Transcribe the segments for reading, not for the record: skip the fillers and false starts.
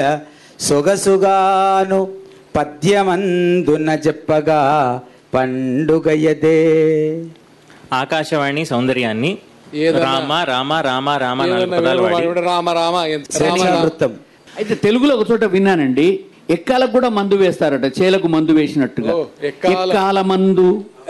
సొగసుగాను పద్యమందున చెప్పగా పండుగయదే. ఆకాశవాణి సౌందర్యాన్ని రామ రామ రామ రామ వృత్తం. అయితే తెలుగులో ఒక చోట విన్నానండి, ఎక్కాలకు కూడా మందు వేస్తారట, చేలకు మందు వేసినట్టుగా. ఎక్కాల మందు,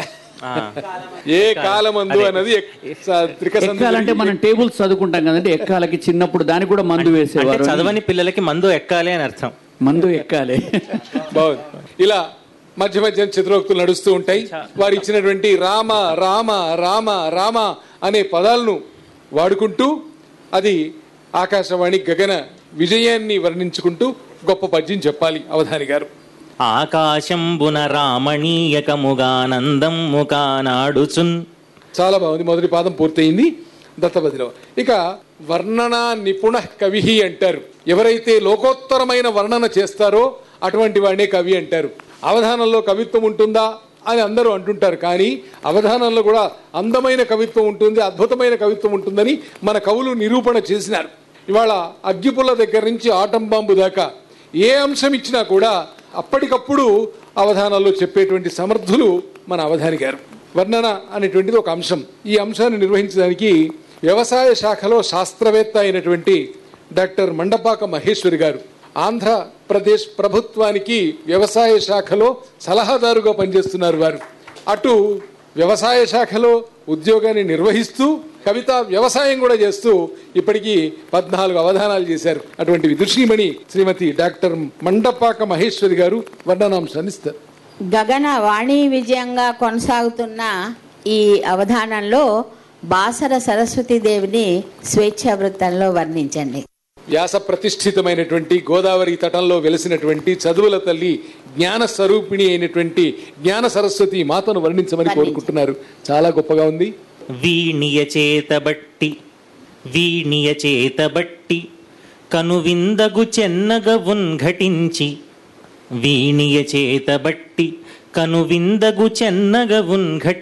ఏ కాలమందు అన్నది ఎక్కాలంటే మనం టేబుల్స్ చదువుకుంటాం కదండి, ఎక్కాలకి చిన్నప్పుడు దానికి కూడా మందు వేసేవారు. చదవని పిల్లలకి మందు ఎక్కాలి అని అర్థం. మందు ఎక్కాలి. బాగుంది. ఇలా మధ్య మధ్య చిత్రోక్తులు నడుస్తూ ఉంటాయి. వారు ఇచ్చినటువంటి రామ రామ రామ రామ అనే పదాలను వాడుకుంటూ అది ఆకాశవాణి గగన విజయాన్ని వర్ణించుకుంటూ గొప్ప పద్యం చెప్పాలి అవధాని గారు. ఆకాశంబున రామణీయకముగానందం ముఖానాడుచున్. చాలా బాగుంది. మొదటి పాదం పూర్తయింది దత్తపదిలో. ఇక వర్ణనా నిపుణ కవి అంటారు. ఎవరైతే లోకోత్తరమైన వర్ణన చేస్తారో అటువంటి వాడినే కవి అంటారు. అవధానంలో కవిత్వం ఉంటుందా అని అందరూ అంటుంటారు, కానీ అవధానంలో కూడా అందమైన కవిత్వం ఉంటుంది, అద్భుతమైన కవిత్వం ఉంటుందని మన కవులు నిరూపణ చేసినారు. ఇవాళ అగ్గిపుల్ల దగ్గర నుంచి ఆటం బాంబు దాకా ఏ అంశం ఇచ్చినా కూడా అప్పటికప్పుడు అవధానాల్లో చెప్పేటువంటి సమర్థులు మన అవధాని గారు. వర్ణన అనేటువంటిది ఒక అంశం. ఈ అంశాన్ని నిర్వహించడానికి వ్యవసాయ శాఖలో శాస్త్రవేత్త అయినటువంటి డాక్టర్ మండపాక మహేశ్వరి గారు, ఆంధ్రప్రదేశ్ ప్రభుత్వానికి వ్యవసాయ శాఖలో సలహాదారుగా పనిచేస్తున్నారు. వారు అటు వ్యవసాయ శాఖలో ఉద్యోగాన్ని నిర్వహిస్తూ కవితా వ్యవసాయం కూడా చేస్తూ ఇప్పటికీ 14 అవధానాలు చేశారు. అటువంటి విదుషీమణి శ్రీమతి డాక్టర్ మండపాక మహేశ్వరి గారు వర్ణనాంశాన్ని ఇస్తారు. గగన వాణి విజయంగా కొనసాగుతున్న ఈ అవధానంలో బాసర సరస్వతీదేవిని స్వేచ్ఛా వృత్తంలో వర్ణించండి. వ్యాస ప్రతిష్ఠితమైనటువంటి గోదావరి తటంలో వెలిసినటువంటి చదువుల తల్లి జ్ఞాన స్వరూపిణి అయినటువంటి జ్ఞాన సరస్వతి మాతను వర్ణించమని కోరుకుంటున్నారు. చాలా గొప్పగా ఉంది. వీణియ చేతబట్టి కనువిందగు చెన్నగ ఉన్ఘటించి. వీణియ చేతబట్టి కనువిందగు చెన్నగ ఉన్ఘటి